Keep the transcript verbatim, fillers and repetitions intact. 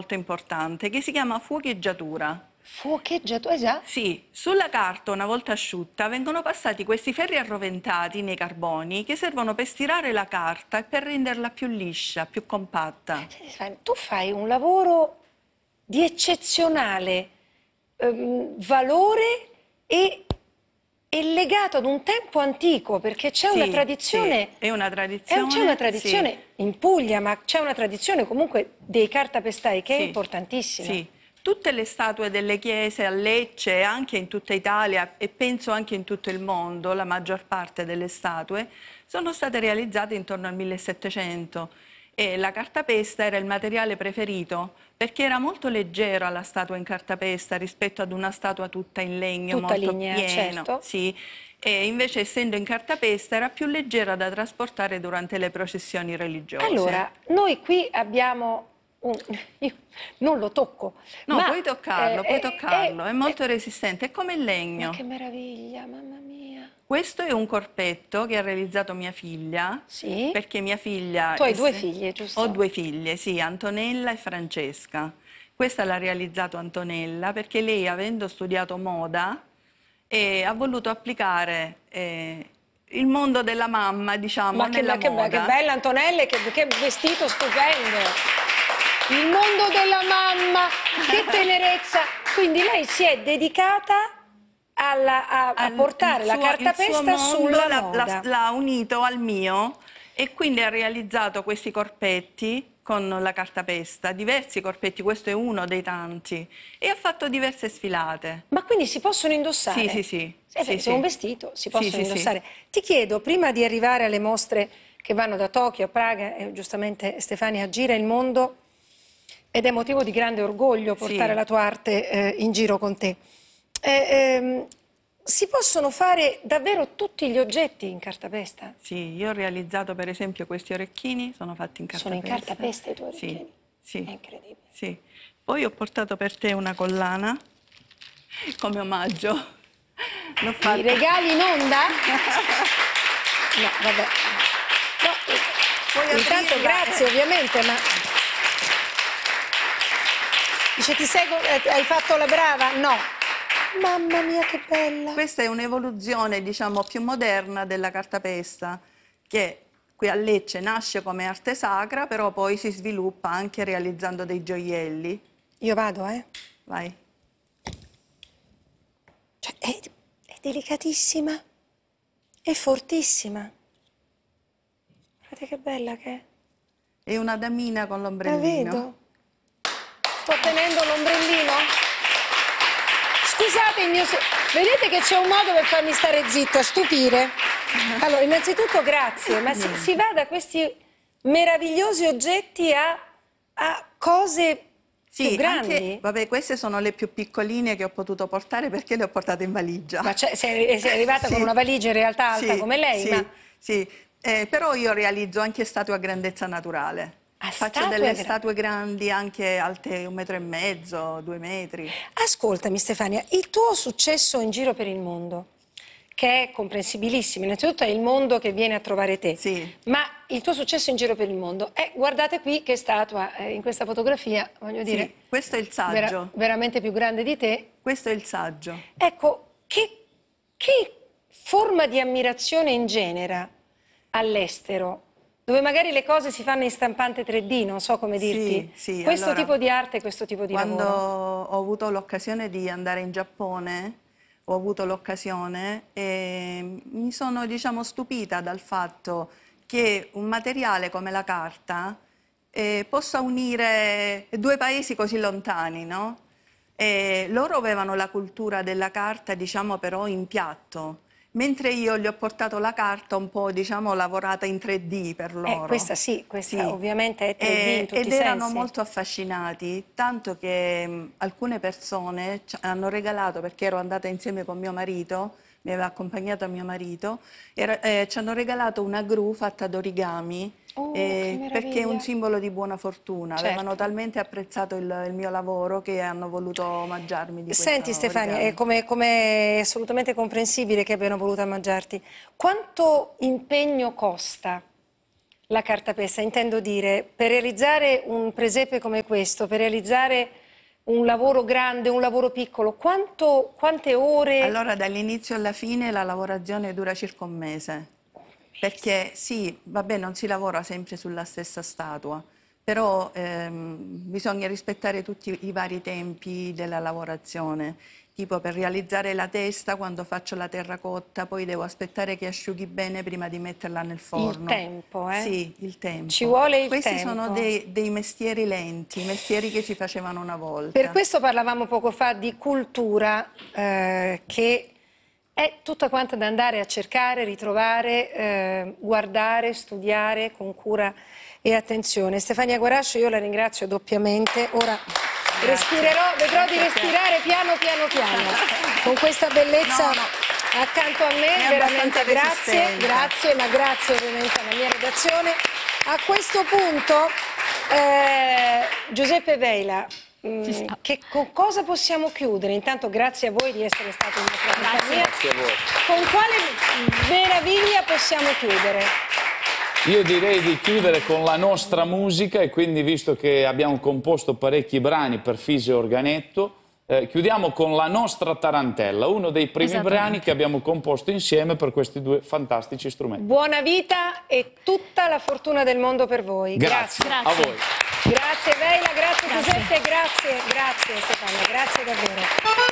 molto importante che si chiama fuocheggiatura. Fuocheggiatura, esatto. Sì, sulla carta una volta asciutta vengono passati questi ferri arroventati nei carboni che servono per stirare la carta e per renderla più liscia, più compatta. Tu fai un lavoro di eccezionale ehm, valore e, e legato ad un tempo antico, perché c'è Sì, una tradizione, sì, è una tradizione, c'è una tradizione sì. in Puglia, ma c'è una tradizione comunque dei cartapestai che Sì, è importantissima. Sì. Tutte le statue delle chiese a Lecce, anche in tutta Italia e penso anche in tutto il mondo, la maggior parte delle statue, sono state realizzate intorno al millesettecento e la cartapesta era il materiale preferito perché era molto leggera la statua in cartapesta rispetto ad una statua tutta in legno, Tutta molto lignea, pieno. certo. Sì. E invece essendo in cartapesta era più leggera da trasportare durante le processioni religiose. Allora, noi qui abbiamo... Un... Io non lo tocco. No, ma, puoi toccarlo, eh, puoi eh, toccarlo, eh, è molto eh, resistente, è come il legno. Ma che meraviglia, mamma mia. Questo è un corpetto che ha realizzato mia figlia, Sì? perché mia figlia... Tu hai è due se... figlie, giusto? Ho due figlie, sì, Antonella e Francesca. Questa l'ha realizzato Antonella perché lei, avendo studiato moda, eh, ha voluto applicare eh, il mondo della mamma, diciamo, Ma che, nella che, moda. che bella Antonella, che, che vestito stupendo! Il mondo della mamma, che tenerezza! Quindi lei si è dedicata alla, a, a portare la suo, cartapesta sulla l'ha, moda. l'ha unito al mio e quindi ha realizzato questi corpetti con la cartapesta, diversi corpetti, questo è uno dei tanti, e ha fatto diverse sfilate. Ma quindi si possono indossare? Sì, sì, sì. Eh, sì, se sì. è un vestito si possono sì, sì, indossare. Sì. Ti chiedo, prima di arrivare alle mostre che vanno da Tokyo a Praga, e giustamente Stefania gira il mondo, ed è motivo di grande orgoglio portare Sì. la tua arte eh, in giro con te. Eh, ehm, si possono fare davvero tutti gli oggetti in cartapesta? Sì, io ho realizzato per esempio questi orecchini, sono fatti in cartapesta. Sono in cartapesta i tuoi orecchini? Sì, sì. È incredibile. Sì. Poi ho portato per te una collana come omaggio. L'ho fatta... I regali in onda? No, vabbè. No, Puoi intanto aprirla. grazie ovviamente, ma... Dice ti seguo, eh, hai fatto la brava? No. Mamma mia che bella. Questa è un'evoluzione, diciamo, più moderna della cartapesta, che qui a Lecce nasce come arte sacra, però poi si sviluppa anche realizzando dei gioielli. Io vado, eh? Vai. Cioè, è, è delicatissima, è fortissima. Guardate che bella che è. È una damina con La l'ombrellino. vedo. Sto tenendo l'ombrellino. Scusate il mio... Vedete che c'è un modo per farmi stare zitta, stupire. Allora, innanzitutto grazie, ma si, si va da questi meravigliosi oggetti a, a cose sì, più grandi. Anche, vabbè, queste sono le più piccoline che ho potuto portare perché le ho portate in valigia. Ma cioè, sei, sei arrivata sì. con una valigia in realtà alta sì, come lei, sì, ma... Sì, eh, però io realizzo anche statue a grandezza naturale. Ah, Faccio statue delle gra... statue grandi, anche alte un metro e mezzo, due metri. Ascoltami Stefania, il tuo successo in giro per il mondo, che è comprensibilissimo, innanzitutto è il mondo che viene a trovare te, sì. ma il tuo successo in giro per il mondo è, guardate qui che statua, eh, in questa fotografia, voglio dire, sì, questo è il saggio. Vera, veramente più grande di te. Questo è il saggio. Ecco, che, che forma di ammirazione ingenera all'estero, dove magari le cose si fanno in stampante tre D, non so come dirti, sì, sì, questo allora, tipo di arte, questo tipo di quando lavoro. ho avuto l'occasione di andare in Giappone, ho avuto l'occasione e mi sono, diciamo, stupita dal fatto che un materiale come la carta eh, possa unire due paesi così lontani, no? E loro avevano la cultura della carta, diciamo, però in piatto. Mentre io gli ho portato la carta un po', diciamo, lavorata in tre D per loro. Eh, questa sì, questa sì. ovviamente è tre D e, in tutti ed i erano sensi. molto affascinati, tanto che mh, alcune persone ci hanno regalato, perché ero andata insieme con mio marito, mi aveva accompagnato mio marito, era, eh, ci hanno regalato una gru fatta d'origami, Oh, eh, perché è un simbolo di buona fortuna. Certo. Avevano talmente apprezzato il, il mio lavoro che hanno voluto omaggiarmi di questo. Senti Stefania, è come, come è assolutamente comprensibile che abbiano voluto omaggiarti. Quanto impegno costa la cartapesta, intendo dire, per realizzare un presepe come questo, per realizzare un lavoro grande, un lavoro piccolo, quanto, quante ore? Allora, dall'inizio alla fine la lavorazione dura circa un mese, perché sì, vabbè, non si lavora sempre sulla stessa statua, però ehm, bisogna rispettare tutti i vari tempi della lavorazione. Tipo, per realizzare la testa, quando faccio la terracotta, poi devo aspettare che asciughi bene prima di metterla nel forno. Il tempo, eh? Sì, il tempo. Ci vuole il Questi tempo. sono dei, dei mestieri lenti, mestieri che ci facevano una volta. Per questo parlavamo poco fa di cultura, eh, che è tutta quanta da andare a cercare, ritrovare, eh, guardare, studiare con cura e attenzione. Stefania Guarascio, io la ringrazio doppiamente. Ora Grazie. respirerò, vedrò di respirare piano piano piano, con questa bellezza no, no. accanto a me. È veramente grazie, resistente. grazie, ma grazie ovviamente alla mia redazione. A questo punto, eh, Giuseppe Veila, mh, che, con cosa possiamo chiudere? Intanto grazie a voi di essere stati in nostra compagnia. Grazie a voi. Con quale meraviglia possiamo chiudere? Io direi di chiudere con la nostra musica, e quindi, visto che abbiamo composto parecchi brani per Fisi e Organetto, eh, chiudiamo con La nostra tarantella, uno dei primi brani che abbiamo composto insieme per questi due fantastici strumenti. Buona vita e tutta la fortuna del mondo per voi. Grazie, Grazie. a voi. Grazie Veila, grazie, grazie. Giuseppe, grazie, grazie Stefania, grazie davvero.